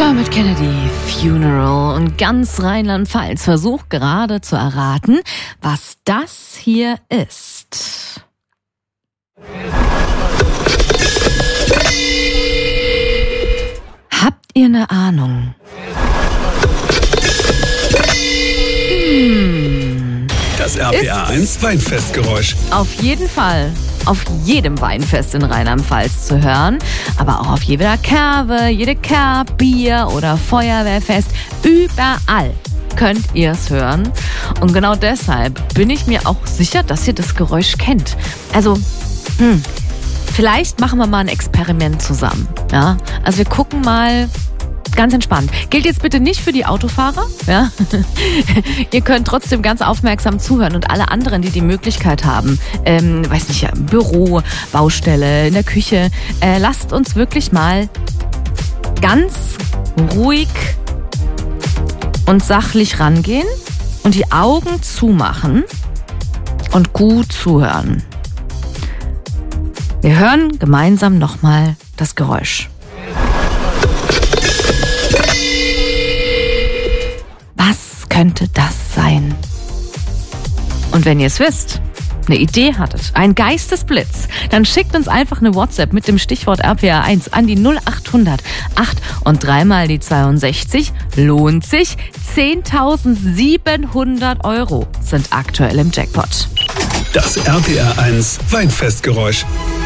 Dermot Kennedy, Funeral, und ganz Rheinland-Pfalz versucht gerade zu erraten, was das hier ist. Habt ihr eine Ahnung? Das RPR1 Weinfestgeräusch. Auf jeden Fall auf jedem Weinfest in Rheinland-Pfalz zu hören, aber auch auf jeder Kerbe, jede Kerb, Bier- oder Feuerwehrfest. Überall könnt ihr es hören. Und genau deshalb bin ich mir auch sicher, dass ihr das Geräusch kennt. Also, vielleicht machen wir mal ein Experiment zusammen. Ja? Also wir gucken mal. Ganz entspannt. Gilt jetzt bitte nicht für die Autofahrer. Ja? Ihr könnt trotzdem ganz aufmerksam zuhören und alle anderen, die die Möglichkeit haben, weiß nicht, im Büro, Baustelle, in der Küche, lasst uns wirklich mal ganz ruhig und sachlich rangehen und die Augen zumachen und gut zuhören. Wir hören gemeinsam nochmal das Geräusch. Könnte das sein? Und wenn ihr es wisst, eine Idee hattet, ein Geistesblitz, dann schickt uns einfach eine WhatsApp mit dem Stichwort RPR1 an die 0800 8 und 3 mal die 62. Lohnt sich. 10.700 € sind aktuell im Jackpot. Das RPR1 Weinfestgeräusch.